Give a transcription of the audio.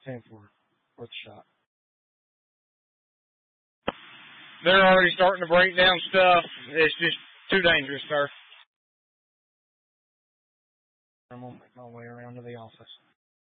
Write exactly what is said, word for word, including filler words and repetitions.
ten for, for the shot. They're already starting to break down stuff. It's just too dangerous, sir. I'm going to make my way around to the office.